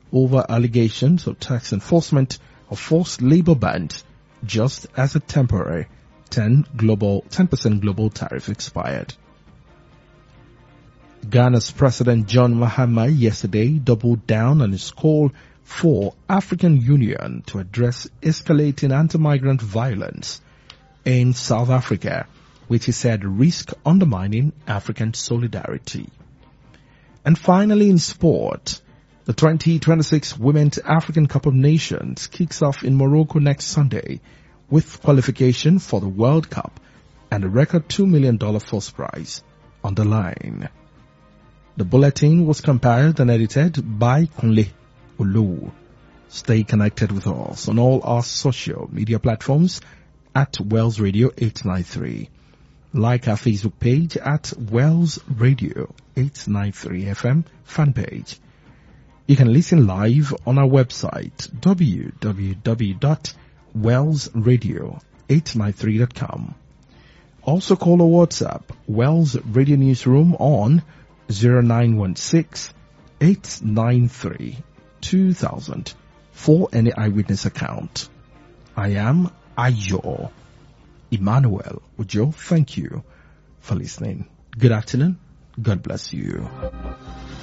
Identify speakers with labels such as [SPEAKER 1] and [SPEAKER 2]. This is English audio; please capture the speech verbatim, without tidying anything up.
[SPEAKER 1] over allegations of tax enforcement of forced labor bans just as a temporary ten global ten percent global tariff expired. Ghana's President John Mahama yesterday doubled down on his call for African Union to address escalating anti-migrant violence in South Africa, which he said risk undermining African solidarity. And finally, in sport, the twenty twenty-six Women's African Cup of Nations kicks off in Morocco next Sunday with qualification for the World Cup and a record two million dollars first prize on the line. The bulletin was compiled and edited by Kunle Olu. Stay connected with us on all our social media platforms at Wells Radio eight ninety-three. Like our Facebook page at Wells Radio eight ninety-three F M fan page. You can listen live on our website w w w dot wells radio eight ninety-three dot com. Also call or WhatsApp Wells Radio Newsroom on zero nine one six, eight nine three, two thousand for any eyewitness account. I am Ayo Emmanuel Ujo. Thank you for listening. Good afternoon. God bless you.